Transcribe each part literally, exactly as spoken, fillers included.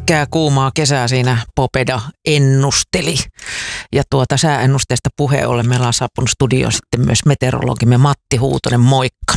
pitkää kuumaa kesää siinä Popeda ennusteli. Ja tuota sääennusteesta puheen ollen meillä on saapunut studioon sitten myös meteorologimme Matti Huutonen, moikka.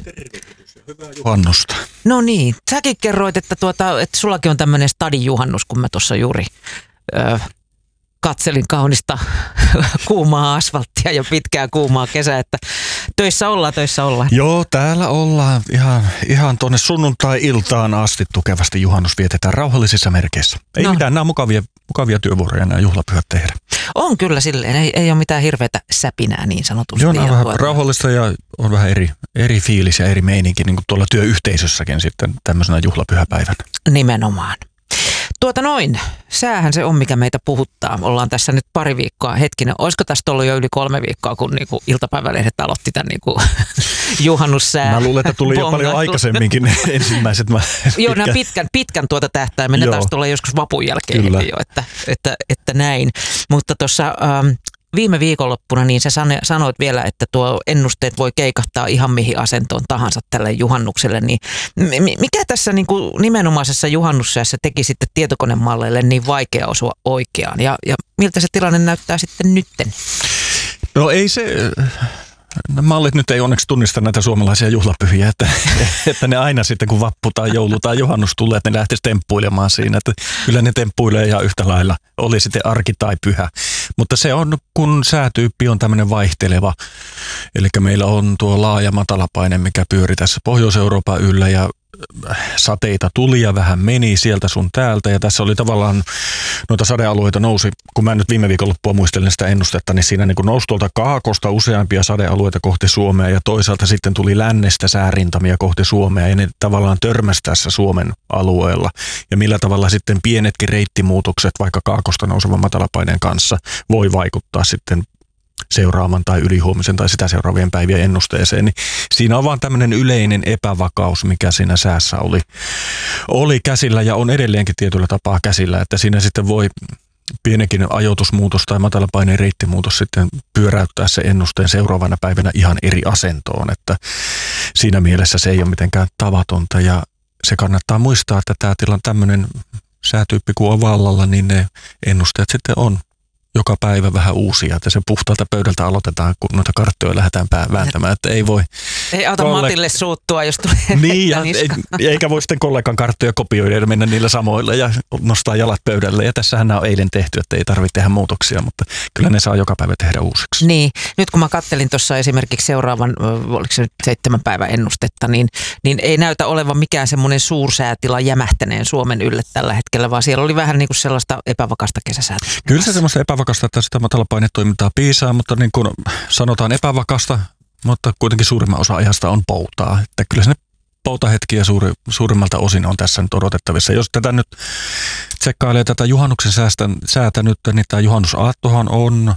Hyvää juhannusta. No niin, säkin kerroit, että, tuota, että sullakin on tämmöinen stadijuhannus, kun mä tuossa juuri ö, katselin kaunista kuumaa asfalttia ja pitkää kuumaa kesää, että töissä ollaan, töissä ollaan. Joo, täällä ollaan ihan, ihan tuonne sunnuntai-iltaan asti tukevasti juhannus vietetään rauhallisissa merkeissä. Ei no. mitään, nämä on mukavia, mukavia työvuoroja nämä juhlapyhät tehdä. On kyllä silleen, ei, ei ole mitään hirveätä säpinää niin sanotusti. Joo, on vähän tuota... rauhallista ja on vähän eri, eri fiilis ja eri meininki niin kuin tuolla työyhteisössäkin sitten tämmöisenä juhlapyhäpäivänä. Nimenomaan. Tuota noin, säähän se on, mikä meitä puhuttaa. Ollaan tässä nyt pari viikkoa, hetkinen, olisiko tästä ollut jo yli kolme viikkoa, kun niinku iltapäivälehdet aloitti tämän niinku juhannussää. Mä luulen, että tuli jo paljon aikaisemminkin ensimmäiset. Mä Joo, nämä pitkän, pitkän tuota tähtäimen, ne taas tulee joskus vapun jälkeen heti jo, että, että, että näin. Mutta tuossa ähm, viime viikonloppuna niin sä sanoit vielä, että tuo ennusteet voi keikahtaa ihan mihin asentoon tahansa tälle juhannukselle. Niin mikä tässä niin kuin nimenomaisessa juhannussäässä teki sitten tietokonemalleille niin vaikea osua oikeaan? Ja, ja miltä se tilanne näyttää sitten nytten? No ei se... Mallit nyt ei onneksi tunnista näitä suomalaisia juhlapyhiä, että, että ne aina sitten kun vappu tai joulu tai juhannus tulee, että ne lähtisi temppuilemaan siinä. Että kyllä ne temppuilee ihan yhtä lailla, oli sitten arki tai pyhä. Mutta se on, kun säätyyppi on tämmöinen vaihteleva, eli meillä on tuo laaja matalapaine, mikä pyöri tässä Pohjois-Euroopan yllä ja sateita tuli ja vähän meni sieltä sun täältä ja tässä oli tavallaan noita sadealueita nousi, kun mä nyt viime viikonloppua muistelin sitä ennustetta, niin siinä niin kuin nousi tuolta kaakosta useampia sadealueita kohti Suomea ja toisaalta sitten tuli lännestä säärintamia kohti Suomea ja ne tavallaan törmäsi tässä Suomen alueella ja millä tavalla sitten pienetkin reittimuutokset vaikka kaakosta nousevan matalapaineen kanssa voi vaikuttaa sitten seuraavan tai ylihuomisen tai sitä seuraavien päivien ennusteeseen, niin siinä on vaan tämmöinen yleinen epävakaus, mikä siinä säässä oli, oli käsillä ja on edelleenkin tietyllä tapaa käsillä, että siinä sitten voi pienenkin ajoitusmuutos tai matalapaineen reittimuutos sitten pyöräyttää se ennusteen seuraavana päivänä ihan eri asentoon, että siinä mielessä se ei ole mitenkään tavatonta ja se kannattaa muistaa, että tämä tilan tämmöinen säätyyppi kun on vallalla, niin ne ennusteet sitten on joka päivä vähän uusia, että se puhtaalta pöydältä aloitetaan, kun noita karttoja lähdetään pää vääntämään, että ei voi... Ei auta kolleg... Matille suuttua, jos tulee niin, ja ei, eikä voi sitten kollegan karttoja kopioida ja mennä niillä samoilla ja nostaa jalat pöydälle. Ja tässähän nämä on eilen tehty, että ei tarvitse tehdä muutoksia, mutta kyllä ne saa joka päivä tehdä uusiksi. Niin, nyt kun mä kattelin tuossa esimerkiksi seuraavan, oliko se nyt seitsemän päivän ennustetta, niin, niin ei näytä olevan mikään semmoinen suursäätila jämähtäneen Suomen ylle tällä hetkellä, vaan siellä oli vähän niin kuin sellaista epävakasta kesäsäätä. Kyllä se semmoista epävakasta, että sitä matalapainetoimintaa piisaa, mutta niin kuin sanotaan epävakasta, mutta kuitenkin suurimman osa ajasta on poutaa. Että kyllä sinne poutahetkiä suuri, suurimmalta osin on tässä nyt odotettavissa. Jos tätä nyt tsekkailee tätä juhannuksen säästä, säätä nyt, niin tämä juhannusaattohan on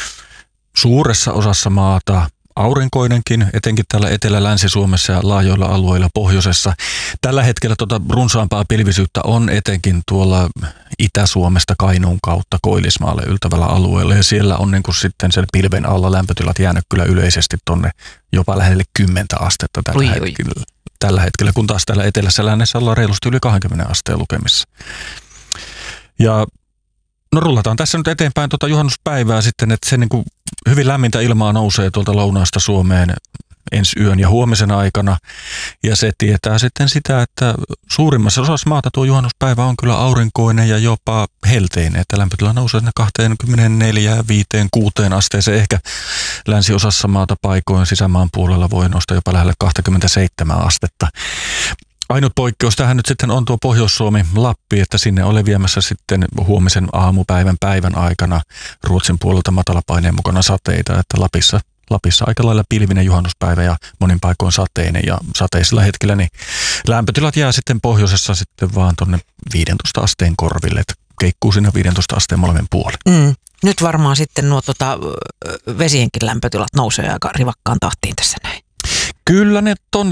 suuressa osassa maata aurinkoinenkin, etenkin täällä Etelä-Länsi-Suomessa ja laajoilla alueilla pohjoisessa. Tällä hetkellä tuota runsaampaa pilvisyyttä on etenkin tuolla Itä-Suomesta Kainuun kautta Koillismaalle yltävällä alueella. Ja siellä on niin kuin sitten sen pilven alla lämpötilat jäänyt kyllä yleisesti tonne jopa lähelle kymmentä astetta tällä, ui, hetkellä, ui. tällä hetkellä, kun taas täällä etelässä lännessä ollaan reilusti yli kaksikymmentä asteen lukemissa. Ja no rullataan tässä nyt eteenpäin tuota juhannuspäivää sitten, että se niin kuin hyvin lämmintä ilmaa nousee tuolta lounaasta Suomeen ensi yön ja huomisen aikana. Ja se tietää sitten sitä, että suurimmassa osassa maata tuo juhannuspäivä on kyllä aurinkoinen ja jopa helteinen. Että lämpötila nousee kaksikymmentäneljä, viisi, kuusi asteeseen. Ehkä länsiosassa maata paikoin sisämaan puolella voi nostaa jopa lähelle kaksikymmentäseitsemän astetta. Ainut poikkeus tähän nyt sitten on tuo Pohjois-Suomi, Lappi, että sinne oli viemässä sitten huomisen aamupäivän päivän aikana Ruotsin puolelta matalapaineen mukana sateita, että Lapissa, Lapissa aika lailla pilvinen juhannuspäivä ja monin paikoin sateinen ja sateisilla hetkellä, niin lämpötilat jää sitten pohjoisessa sitten vaan tuonne viidentoista asteen korville, että keikkuu siinä viidentoista asteen molemmin puolin. Mm. Nyt varmaan sitten nuo tota, vesienkin lämpötilat nousee aika rivakkaan tahtiin tässä näin. Kyllä ne ton